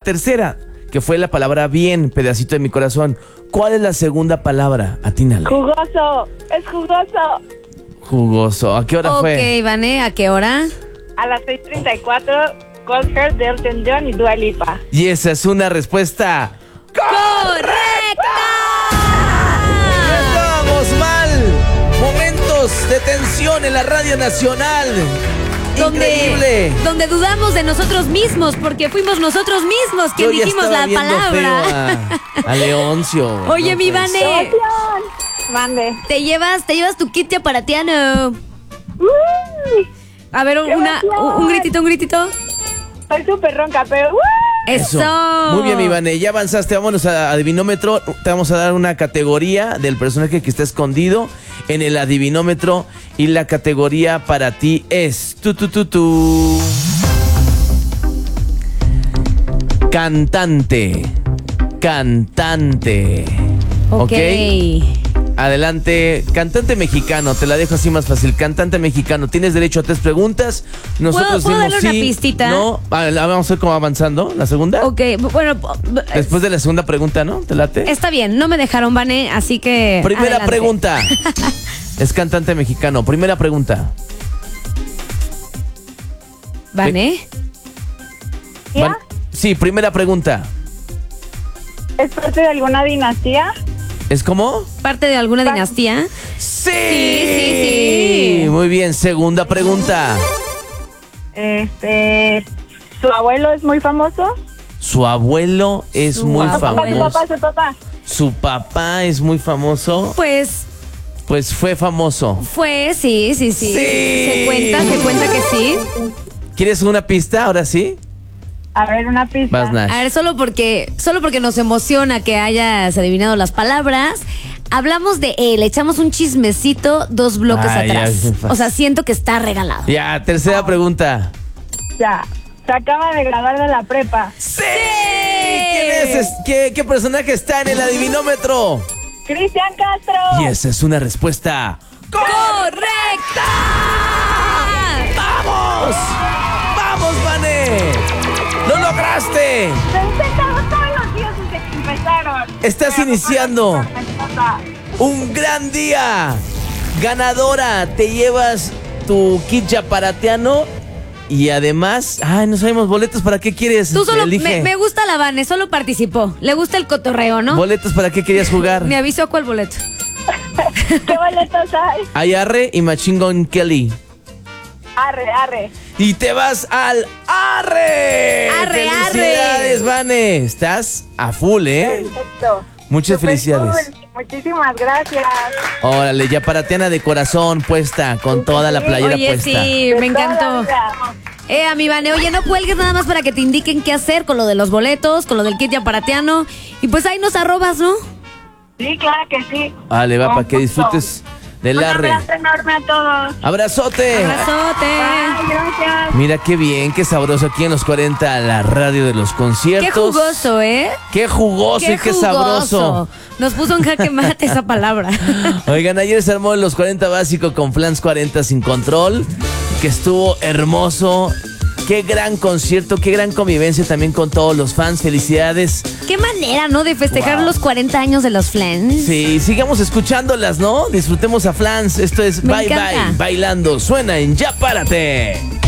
tercera, que fue la palabra bien, pedacito de mi corazón. ¿Cuál es la segunda palabra? Atínale. Jugoso. Es jugoso. Jugoso. ¿A qué hora fue? Ok, Vane, ¿a qué hora? A las 6:34, Cold Heart de Elton John y Dua Lipa. Y esa es una respuesta. ¡Correcta! ¡No estábamos mal! Momentos de tensión en la Radio Nacional. Increíble. Donde dudamos de nosotros mismos, porque fuimos nosotros mismos quien Yo ya dijimos estaba la viendo palabra. feo a Leoncio. Oye, No mi puede ser. Vane, Mande. te llevas tu kit chaparatiano. Uy, A ver, ¡Qué un gritito. soy súper ronca, pero... Eso. Muy bien, mi Vane, ya avanzaste. Vámonos a Adivinómetro. Te vamos a dar una categoría del personaje que está escondido en el Adivinómetro. Y la categoría para ti es... Cantante. Ok. Adelante, cantante mexicano, te la dejo así más fácil. Cantante mexicano, tienes derecho a 3 preguntas. Nosotros ¿Puedo dimos darle una sí, pistita? no. Vamos a ver cómo va avanzando. ¿La segunda? Ok, bueno, Después de la segunda pregunta, ¿no? ¿Te late? está bien, no me dejaron, Vane, así que Primera adelante. pregunta. Es cantante mexicano. Primera pregunta. ¿Vane? ¿Ya? Sí, primera pregunta. ¿Es parte de alguna dinastía? ¿Es cómo? ¿Parte de alguna dinastía? ¡Sí! Sí. Muy bien, segunda pregunta. ¿Su abuelo es muy famoso? Su abuelo es Su muy abuelo. famoso. Su papá. Su papá es muy famoso. Pues Fue famoso. fue, sí. Sí. Se cuenta que sí. ¿Quieres una pista? Ahora sí. A ver, una pista. Vas, Nash. A ver, solo porque nos emociona que hayas adivinado las palabras. Hablamos de él, echamos un chismecito 2 bloques Ay, atrás. ya, qué fácil. O sea, siento que está regalado. Ya, tercera pregunta. Ya. Se acaba de graduar de la prepa. ¡Sí! ¿Quién es? ¿Qué personaje está en el adivinómetro? ¡Cristian Castro! Y esa es una respuesta. ¡Correcta! ¡Vamos! ¡Vamos, Vane! ¡Lo lograste! Lo intentamos todos los días desde que empezaron. Estás Pero iniciando no importa. un gran día. Ganadora, te llevas tu kit chaparatiano y además, no sabemos boletos, ¿para qué quieres? Tú solo, Elige. me gusta la Vane, solo participó. Le gusta el cotorreo, ¿no? ¿Boletos para qué querías jugar? Me avisó cuál boleto. ¿Qué boletos hay? Hay Arre y Machine Gun Kelly. Arre. Y te vas al Arre. Arre, ¡Felicidades, Vane! Estás a full, ¿eh? Perfecto. Muchas Super felicidades. cool. Muchísimas gracias. Órale, ya paratiana de corazón puesta, con toda la playera Oye, puesta. sí, me De toda encantó. la vida. A mi Vane, oye, no cuelgues nada más para que te indiquen qué hacer con lo de los boletos, con lo del kit chaparatiano. Y pues ahí nos arrobas, ¿no? Sí, claro que sí. Vale, va, Con para que gusto. disfrutes del Un Arre. abrazo enorme a todos. ¡Abrazote! Abrazote. Bye, gracias. Mira qué bien, qué sabroso aquí en los 40, la radio de los conciertos. Qué jugoso, ¿eh? Qué jugoso y qué sabroso. Nos puso en jaque mate esa palabra. Oigan, ayer se armó en los 40 básico con Flans 40 sin control, que estuvo hermoso. Qué gran concierto, qué gran convivencia también con todos los fans. Felicidades. Qué manera, ¿no? De festejar Wow. los 40 años de los Flans. Sí, sigamos escuchándolas, ¿no? Disfrutemos a Flans. Esto es Me Bye encanta. Bye, bailando. Suena en Ya Párate.